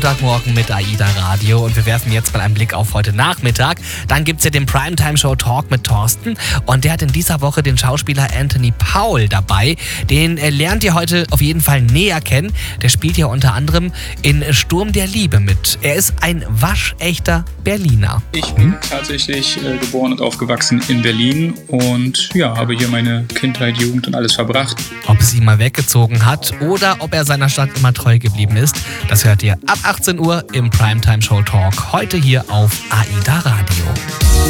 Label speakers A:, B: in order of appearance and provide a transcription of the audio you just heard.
A: Montagmorgen mit AIDA Radio und wir werfen jetzt mal einen Blick auf heute Nachmittag. Dann gibt es ja den Primetime-Show Talk mit Thorsten und der hat in dieser Woche den Schauspieler Anthony Powell dabei. Den lernt ihr heute auf jeden Fall näher kennen. Der spielt ja unter anderem in Sturm der Liebe mit. Er ist ein waschechter Berliner.
B: Ich bin tatsächlich geboren und aufgewachsen in Berlin und ja, habe hier meine Kindheit, Jugend und alles verbracht.
A: Ob es ihn mal weggezogen hat oder ob er seiner Stadt immer treu geblieben ist, das hört ihr ab 18 Uhr im Primetime Show Talk. Heute hier auf AIDA Radio.